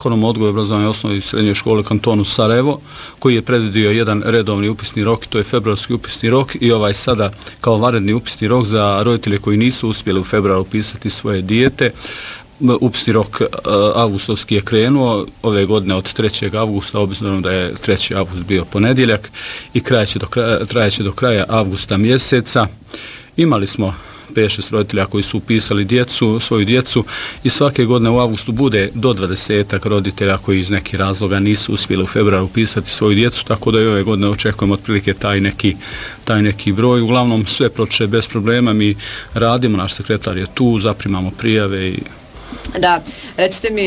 Zakonom o odgoju i obrazovanju osnovne i srednje škole kantonu Sarajevo, koji je predvidio jedan redovni upisni rok, to je februarski upisni rok, i ovaj sada kao vanredni upisni rok za roditelje koji nisu uspjeli u februaru upisati svoje dijete. Upisni rok avgustovski je krenuo ove godine od 3. avgusta, obzirom da je 3. avgust bio ponedjeljak, i trajaće do kraja avgusta mjeseca. Imali smo 5-6 roditelja koji su upisali svoju djecu, i svake godine u avgustu bude do 20 roditelja koji iz nekih razloga nisu uspjeli u februaru upisati svoju djecu, tako da i ove godine očekujemo otprilike taj neki broj. Uglavnom sve proče bez problema, mi radimo, naš sekretar je tu, zaprimamo prijave i... Da, recite mi,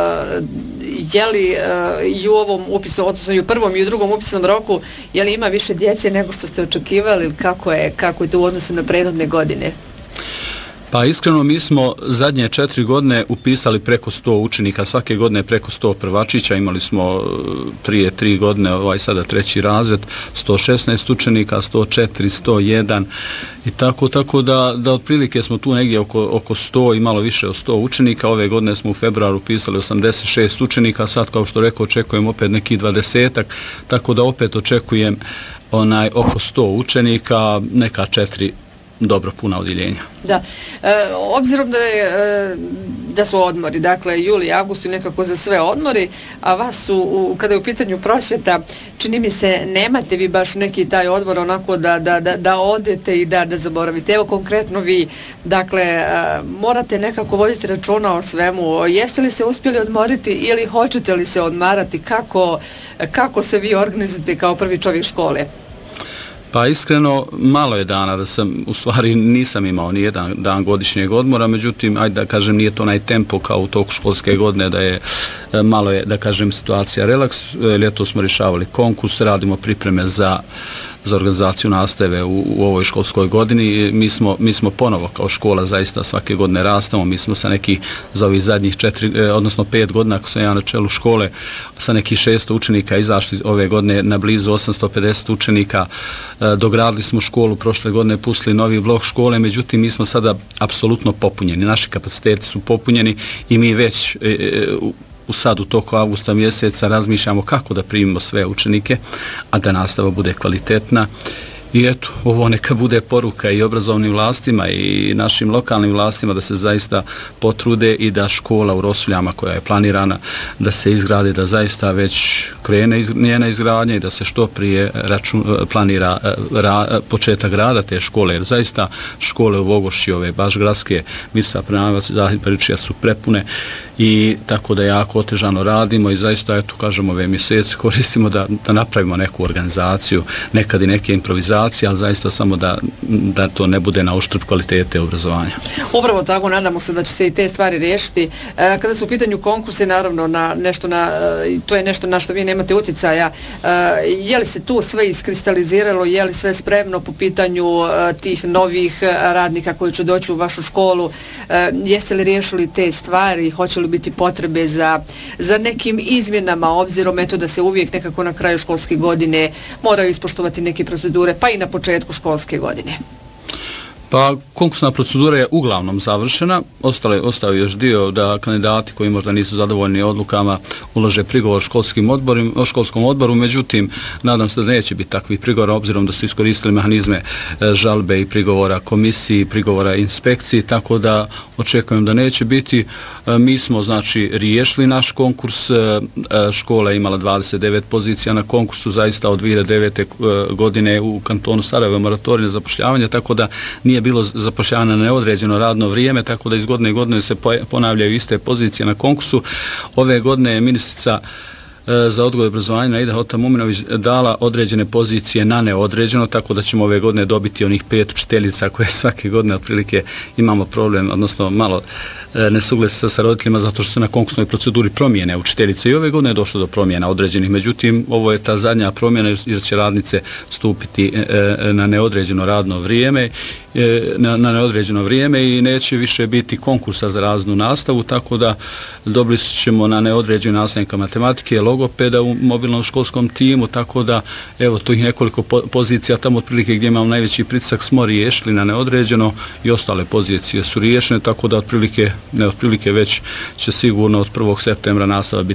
je li i u ovom upisu, odnosno i u prvom i u drugom upisnom roku, je li ima više djece nego što ste očekivali, ili kako je to u odnosu na prethodne godine? Pa iskreno, mi smo zadnje 4 godine upisali preko 100 učenika, svake godine preko 100 prvačića, imali smo prije 3 godine, sada 3. razred, 116 učenika, 104, 101 i tako da otprilike smo tu negdje oko 100 i malo više od 100 učenika. Ove godine smo u februaru upisali 86 učenika, sad kao što rekao očekujem opet neki 20-ak, tako da opet očekujem oko 100 učenika, neka 4 dobro puna odjeljenja. Da, obzirom da su odmori, dakle juli i avgust su nekako za sve odmori, a vas su, kada je u pitanju prosvjeta, čini mi se nemate vi baš neki taj odmor onako da odete i da zaboravite. Evo konkretno vi, dakle, morate nekako voditi računa o svemu. Jeste li se uspjeli odmoriti ili hoćete li se odmarati? Kako se vi organizujete kao prvi čovjek škole? Pa iskreno, malo je dana da u stvari nisam imao ni jedan dan godišnjeg odmora, međutim, ajde da kažem, nije to onaj tempo kao u toku školske godine, da je malo je, da kažem, situacija relaks. Ljeto smo rješavali konkurs, radimo pripreme za organizaciju nastave u ovoj školskoj godini. Mi smo ponovo kao škola zaista svake godine rastamo. Mi smo sa nekih, za ovih zadnjih 5 godina, ako sam ja na čelu škole, sa nekih 600 učenika izašli ove godine na blizu 850 učenika. Dogradili smo školu, prošle godine pustili novi blok škole, međutim mi smo sada apsolutno popunjeni. Naši kapaciteti su popunjeni i mi već u toku avgusta mjeseca razmišljamo kako da primimo sve učenike, a da nastava bude kvalitetna. I eto, ovo neka bude poruka i obrazovnim vlastima i našim lokalnim vlastima da se zaista potrude i da škola u Rosuljama koja je planirana da se izgradi, da zaista već krene njena izgradnja i da se što prije planira početak rada te škole, jer zaista škole u Vogošći, ove baš gradske, Mirsa Prnjavac, Zahid Peričija su prepune, i tako da jako otežano radimo i zaista, eto, kažemo, ove mjesece koristimo da napravimo neku organizaciju, nekad i neke improvizacije, ali zaista samo da to ne bude na uštrb kvalitete obrazovanja. Upravo tako, nadamo se da će se i te stvari riješiti. Kada su u pitanju konkurse, naravno, to je nešto na što vi nemate utjecaja. Je li se tu sve iskristaliziralo, je li sve spremno po pitanju tih novih radnika koji će doći u vašu školu? Jeste li riješili te stvari? Hoće li biti potrebe za nekim izmjenama, obzirom eto da se uvijek nekako na kraju školske godine moraju ispoštovati neke procedure, pa i na početku školske godine? Pa konkursna procedura je uglavnom završena, ostao je još dio da kandidati koji možda nisu zadovoljni odlukama ulože prigovor školskom odboru, međutim nadam se da neće biti takvih prigovora, obzirom da su iskoristili mehanizme žalbe i prigovora komisiji, prigovora inspekciji, tako da očekujem da neće biti. Mi smo znači riješili naš konkurs, škola je imala 29 pozicija na konkursu, zaista od 2009. godine u kantonu Sarajevo moratorij na zapošljavanje, tako da nije bilo zapošljavanje na neodređeno radno vrijeme, tako da iz godine i godine se ponavljaju iste pozicije na konkursu. Ove godine je ministrica za odgoj i obrazovanje Naida Hota-Muminović dala određene pozicije na neodređeno, tako da ćemo ove godine dobiti onih 5 učiteljica koje svake godine otprilike imamo problem, odnosno malo nesuglasice sa roditeljima zato što se na konkursnoj proceduri promijene učiteljice, i ove godine je došlo do promjena određenih, međutim ovo je ta zadnja promjena jer će radnice stupiti na neodređeno radno vrijeme, i neće više biti konkursa za raznu nastavu, tako da dobili ćemo na neodređenu nastavnika matematike, logopeda u mobilnom školskom timu, tako da evo tu ih nekoliko pozicija tamo otprilike gdje imamo najveći pritisak smo riješili na neodređeno i ostale pozicije su riješene, tako da otprilike već će sigurno od 1. septembra nastava biti